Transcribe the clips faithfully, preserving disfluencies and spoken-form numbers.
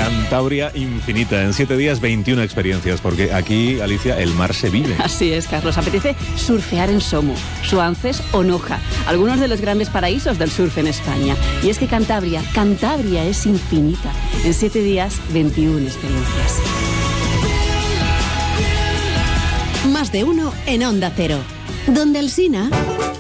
Cantabria infinita. En siete días, veintiuna experiencias, porque aquí, Alicia, el mar se vive. Así es, Carlos. Apetece surfear en Somo, Suances o Noja, algunos de los grandes paraísos del surf en España. Y es que Cantabria, Cantabria es infinita. En siete días, veintiuna experiencias. Más de uno en Onda Cero. Donde Alsina...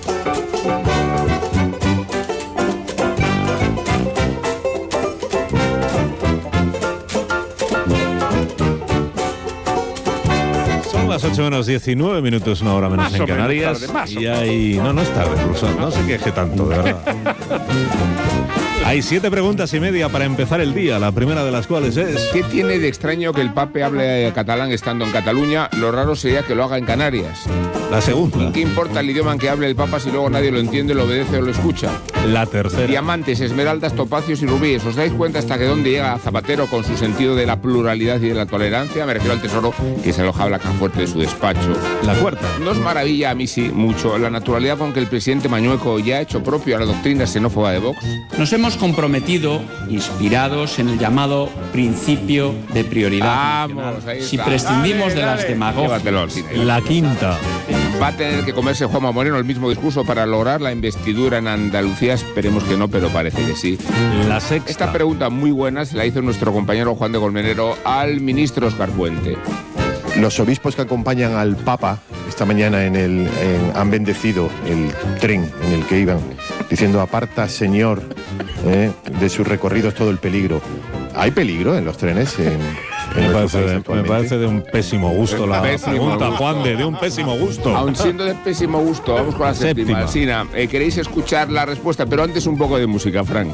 Las ocho menos diecinueve minutos, una hora menos más en Canarias. Tarde, más y hay... No, no es tarde, incluso. No se queje tanto, de verdad. Hay siete preguntas y media para empezar el día, la primera de las cuales es... ¿Qué tiene de extraño que el Pape hable catalán estando en Cataluña? Lo raro sería que lo haga en Canarias. La segunda. ¿Y qué importa el idioma en que hable el Papa si luego nadie lo entiende, lo obedece o lo escucha? La tercera. Diamantes, esmeraldas, topacios y rubíes. ¿Os dais cuenta hasta que dónde llega Zapatero con su sentido de la pluralidad y de la tolerancia? Me refiero al tesoro que se alojaba la caja fuerte de su despacho. La cuarta. Nos maravilla, a mí sí, mucho, la naturalidad con que el presidente Mañueco ya ha hecho propio a la doctrina xenófoba de Vox. Nos hemos comprometido, inspirados en el llamado principio de prioridad. Vamos, ahí si está. prescindimos dale, de dale. las demagogias. La quinta. Va a tener que comerse Juanma Moreno el mismo discurso para lograr la investidura en Andalucía. Esperemos que no, pero parece que sí. La sexta. Esta pregunta muy buena se la hizo nuestro compañero Juan de Colmenero al ministro Óscar Puente. Los obispos que acompañan al Papa esta mañana en el, en, han bendecido el tren en el que iban, diciendo: aparta, Señor, eh, de sus recorridos todo el peligro. ¿Hay peligro en los trenes? En, en me, parece de, me parece de un pésimo gusto la pésimo pregunta, gusto. Juan, de, de un pésimo gusto. Aun siendo de pésimo gusto, vamos con la séptima. Sina, eh, queréis escuchar la respuesta, pero antes un poco de música, Frank.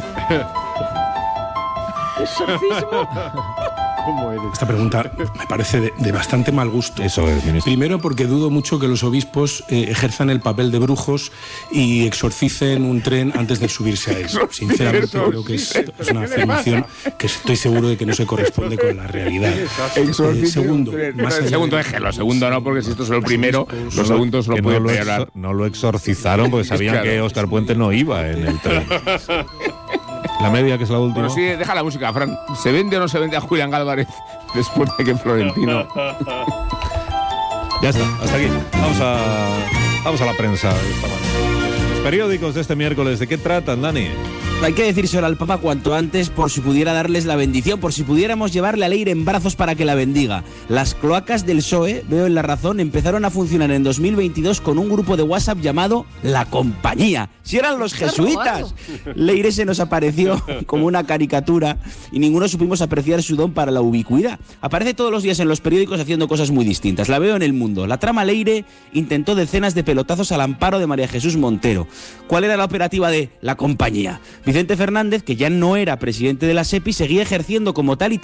¿Exorcismo? Esta pregunta me parece de, de bastante mal gusto. Eso es, ministro. Primero, porque dudo mucho que los obispos eh, ejerzan el papel de brujos y exorcicen un tren antes de subirse a él. Sinceramente, creo que es, es una afirmación que estoy seguro de que no se corresponde con la realidad. Eh, segundo, más allá segundo déjelo, segundo no, porque si esto es el primero, los segundos lo pueden peorar. No lo exorcizaron porque sabían claro. que Óscar Puente no iba en el tren. La media, que es la última. Bueno, sí, deja la música, Fran. ¿Se vende o no se vende a Julián Álvarez después de que Florentino? Ya está, hasta aquí. Vamos a, vamos a la prensa de esta mañana. Los periódicos de este miércoles, ¿de qué tratan, Dani? Hay que decírselo al Papa cuanto antes, por si pudiera darles la bendición, por si pudiéramos llevarle a Leire en brazos para que la bendiga. Las cloacas del P S O E, veo en La Razón, empezaron a funcionar en dos mil veintidós con un grupo de WhatsApp llamado La Compañía. ¡Si eran los jesuitas! Leire se nos apareció como una caricatura y ninguno supimos apreciar su don para la ubicuidad. Aparece todos los días en los periódicos haciendo cosas muy distintas. La veo en El Mundo. La trama Leire intentó decenas de pelotazos al amparo de María Jesús Montero. ¿Cuál era la operativa de La Compañía? Vicente Fernández, que ya no era presidente de la SEPI, seguía ejerciendo como tal y